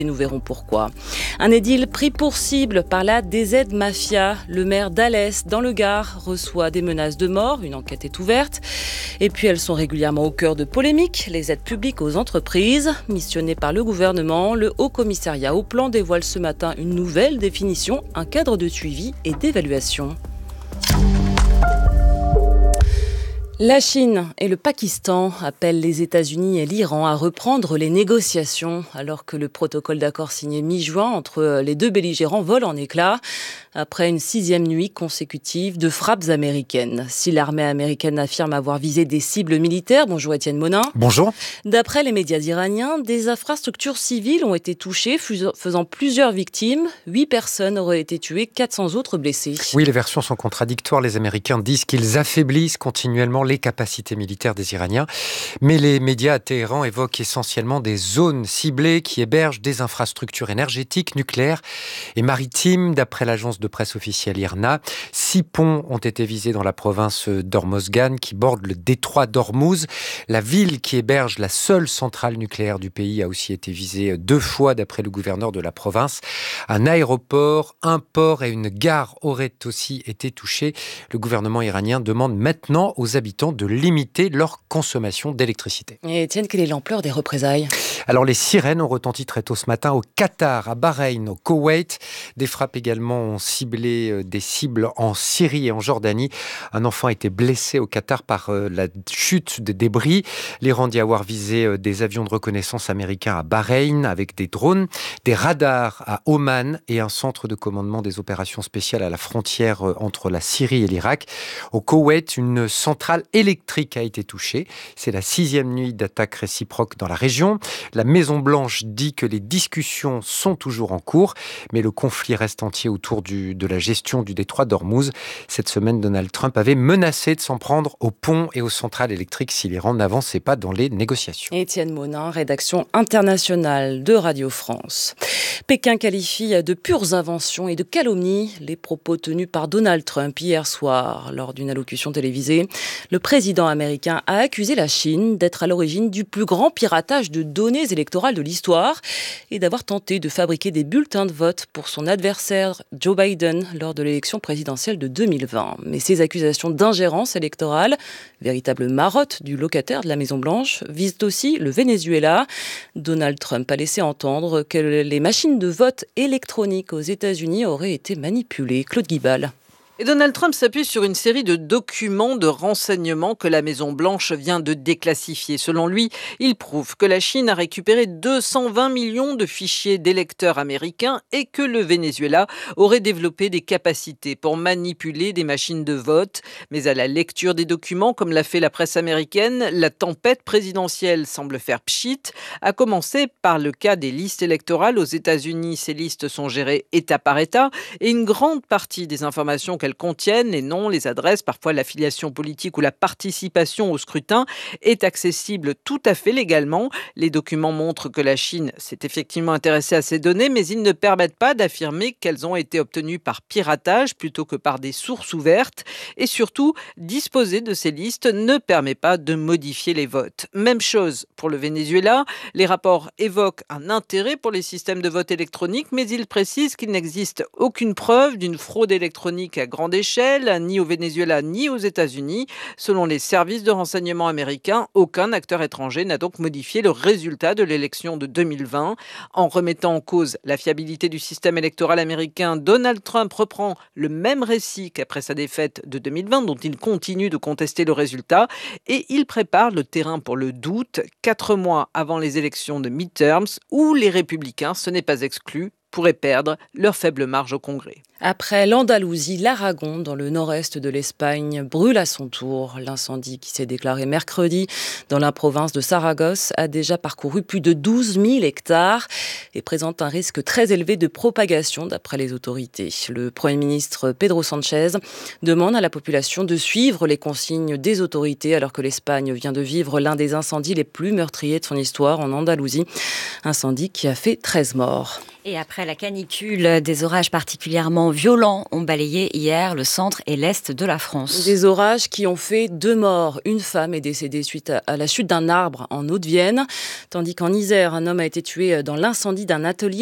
Et nous verrons pourquoi. Un édile pris pour cible par la DZ Mafia. Le maire d'Alès, dans le Gard, reçoit des menaces de mort. Une enquête est ouverte. Et puis elles sont régulièrement au cœur de polémiques. Les aides publiques aux entreprises. Missionné par le gouvernement, le Haut Commissariat au Plan dévoile ce matin une nouvelle définition, un cadre de suivi et d'évaluation. La Chine et le Pakistan appellent les États-Unis et l'Iran à reprendre les négociations alors que le protocole d'accord signé mi-juin entre les deux belligérants vole en éclats après une 6e nuit consécutive de frappes américaines. Si l'armée américaine affirme avoir visé des cibles militaires, bonjour Étienne Monin. Bonjour. D'après les médias iraniens, des infrastructures civiles ont été touchées, faisant plusieurs victimes. 8 personnes auraient été tuées, 400 autres blessées. Oui, les versions sont contradictoires. Les Américains disent qu'ils affaiblissent continuellement les capacités militaires des Iraniens. Mais les médias à Téhéran évoquent essentiellement des zones ciblées qui hébergent des infrastructures énergétiques, nucléaires et maritimes. D'après l'agence de presse officielle IRNA, 6 ponts ont été visés dans la province d'Hormozgan qui borde le détroit d'Ormuz. La ville qui héberge la seule centrale nucléaire du pays a aussi été visée 2 fois d'après le gouverneur de la province. Un aéroport, un port et une gare auraient aussi été touchés. Le gouvernement iranien demande maintenant aux habitants de limiter leur consommation d'électricité. Et Étienne, quelle est l'ampleur des représailles ? Alors les sirènes ont retenti très tôt ce matin au Qatar, à Bahreïn, au Koweït. Des frappes également ont ciblé des cibles en Syrie et en Jordanie. Un enfant a été blessé au Qatar par la chute des débris. L'Iran dit avoir visé des avions de reconnaissance américains à Bahreïn avec des drones, des radars à Oman et un centre de commandement des opérations spéciales à la frontière entre la Syrie et l'Irak. Au Koweït, une centrale électrique a été touchée. C'est la 6e nuit d'attaque réciproque dans la région. La Maison-Blanche dit que les discussions sont toujours en cours, mais le conflit reste entier autour de la gestion du détroit d'Ormuz. Cette semaine, Donald Trump avait menacé de s'en prendre aux ponts et aux centrales électriques si l'Iran n'avançait pas dans les négociations. Étienne Monin, rédaction internationale de Radio France. Pékin qualifie de pures inventions et de calomnies les propos tenus par Donald Trump hier soir. Lors d'une allocution télévisée, le président américain a accusé la Chine d'être à l'origine du plus grand piratage de données électorales de l'histoire et d'avoir tenté de fabriquer des bulletins de vote pour son adversaire Joe Biden lors de l'élection présidentielle de 2020. Mais ces accusations d'ingérence électorale, véritable marotte du locataire de la Maison-Blanche, visent aussi le Venezuela. Donald Trump a laissé entendre que les machines de vote électroniques aux États-Unis auraient été manipulées. Claude Guibal. Et Donald Trump s'appuie sur une série de documents de renseignements que la Maison-Blanche vient de déclassifier. Selon lui, il prouve que la Chine a récupéré 220 millions de fichiers d'électeurs américains et que le Venezuela aurait développé des capacités pour manipuler des machines de vote. Mais à la lecture des documents, comme l'a fait la presse américaine, la tempête présidentielle semble faire pchit, à commencer par le cas des listes électorales. Aux États-Unis, ces listes sont gérées État par État et une grande partie des informations qu'elles contiennent, les noms, les adresses, parfois l'affiliation politique ou la participation au scrutin, est accessible tout à fait légalement. Les documents montrent que la Chine s'est effectivement intéressée à ces données, mais ils ne permettent pas d'affirmer qu'elles ont été obtenues par piratage plutôt que par des sources ouvertes. Et surtout, disposer de ces listes ne permet pas de modifier les votes. Même chose pour le Venezuela. Les rapports évoquent un intérêt pour les systèmes de vote électronique, mais ils précisent qu'il n'existe aucune preuve d'une fraude électronique à grande échelle, ni au Venezuela ni aux États-Unis. Selon les services de renseignement américains, aucun acteur étranger n'a donc modifié le résultat de l'élection de 2020. En remettant en cause la fiabilité du système électoral américain, Donald Trump reprend le même récit qu'après sa défaite de 2020, dont il continue de contester le résultat, et il prépare le terrain pour le doute, 4 mois avant les élections de midterms, où les républicains, ce n'est pas exclu, pourraient perdre leur faible marge au Congrès. Après l'Andalousie, l'Aragon, dans le nord-est de l'Espagne, brûle à son tour. L'incendie qui s'est déclaré mercredi dans la province de Saragosse a déjà parcouru plus de 12 000 hectares et présente un risque très élevé de propagation d'après les autorités. Le Premier ministre Pedro Sánchez demande à la population de suivre les consignes des autorités alors que l'Espagne vient de vivre l'un des incendies les plus meurtriers de son histoire en Andalousie. Incendie qui a fait 13 morts. Et après Après la canicule, des orages particulièrement violents ont balayé hier le centre et l'est de la France. Des orages qui ont fait 2 morts. Une femme est décédée suite à la chute d'un arbre en Haute-Vienne, tandis qu'en Isère, un homme a été tué dans l'incendie d'un atelier